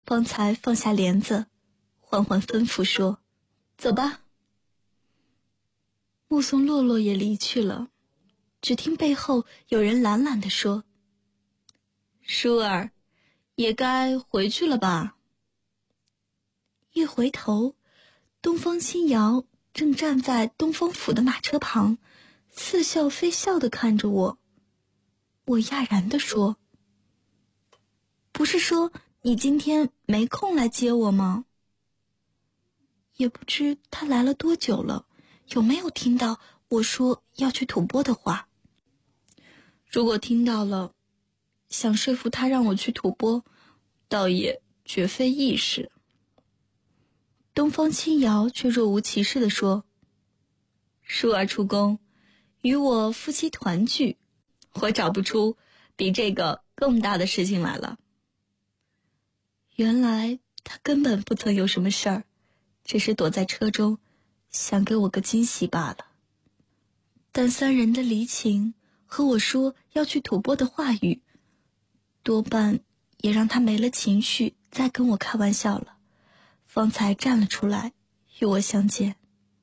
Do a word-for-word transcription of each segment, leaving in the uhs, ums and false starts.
方才放下帘子，缓缓吩咐说：“走吧。”目送洛洛也离去了，只听背后有人懒懒地说：“舒儿，也该回去了吧？”一回头，东方青瑶正站在东风府的马车旁，似笑非笑地看着我。我讶然地说：“不是说你今天没空来接我吗？”也不知他来了多久了，有没有听到我说要去吐蕃的话。如果听到了，想说服他让我去吐蕃，倒也绝非易事。东方青瑶却若无其事地说：“舒儿出宫，与我夫妻团聚，我找不出比这个更大的事情来了。”原来他根本不曾有什么事儿，只是躲在车中，想给我个惊喜罢了。但三人的离情和我说要去吐蕃的话语，多半也让他没了情绪再跟我开玩笑了，方才站了出来与我相见。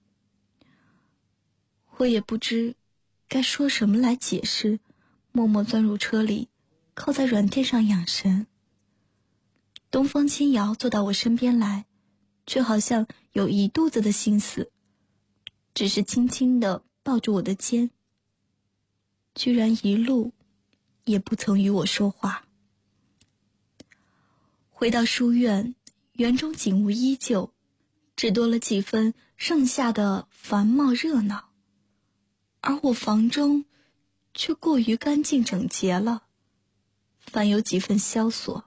我也不知该说什么来解释，默默钻入车里，靠在软垫上养神。东方青瑶坐到我身边来，却好像有一肚子的心思，只是轻轻地抱住我的肩，居然一路也不曾与我说话。回到书院，园中景物依旧，只多了几分盛夏的繁茂热闹，而我房中却过于干净整洁了，反有几分萧索。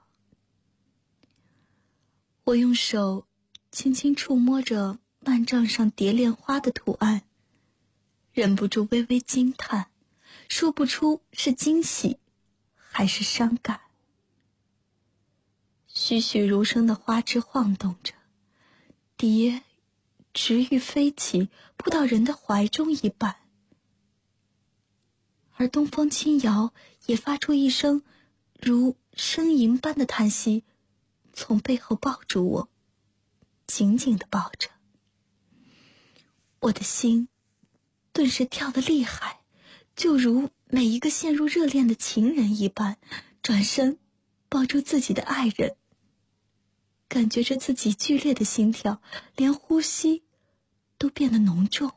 我用手轻轻触摸着幔帐上蝶恋花的图案，忍不住微微惊叹，说不出是惊喜还是伤感。栩栩如生的花枝晃动着，蝶直欲飞起，扑到人的怀中一般。而东方青瑶也发出一声如呻吟般的叹息，从背后抱住我，紧紧地抱着。我的心顿时跳得厉害，就如每一个陷入热恋的情人一般，转身抱住自己的爱人，感觉着自己剧烈的心跳，连呼吸都变得浓重。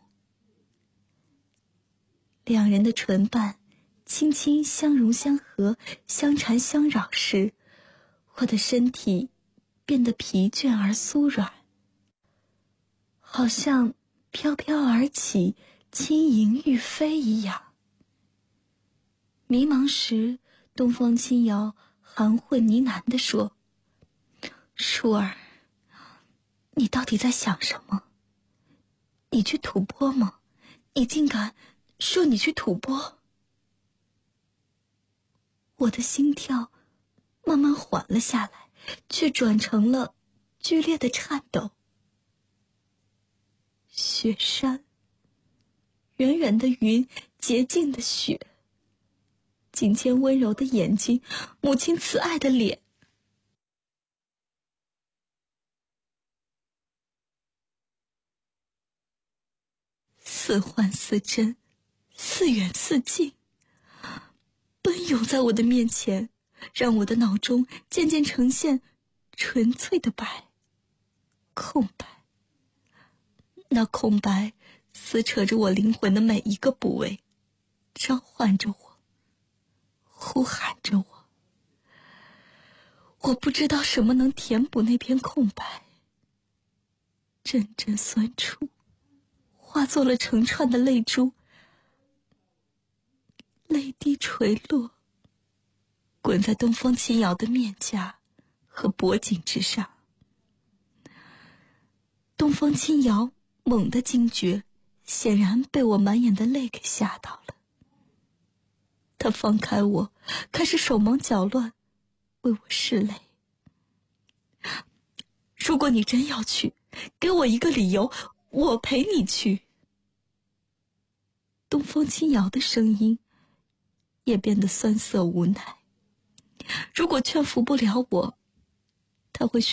两人的唇瓣轻轻相融相合，相缠相扰时，我的身体变得疲倦而酥软，好像飘飘而起，轻盈欲飞一样。迷茫时，东方青瑶含混呢喃地说：“舒儿，你到底在想什么？你去吐蕃吗？你竟敢说你去吐蕃？”我的心跳慢慢缓了下来，却转成了剧烈的颤抖。雪山，远远的云，洁净的雪，颈间温柔的眼睛，母亲慈爱的脸，似幻似真，似远似近，奔涌在我的面前，让我的脑中渐渐呈现纯粹的白，空白。那空白撕扯着我灵魂的每一个部位，召唤着我，呼喊着我。我不知道什么能填补那片空白，阵阵酸楚化作了成串的泪珠，泪滴垂落，滚在东方青瑶的面颊和脖颈之上。东方青瑶猛地惊觉，显然被我满眼的泪给吓到了。他放开我，开始手忙脚乱为我拭泪。如果你真要去，给我一个理由，我陪你去。东方青瑶的声音也变得酸涩无奈。如果劝服不了我，他会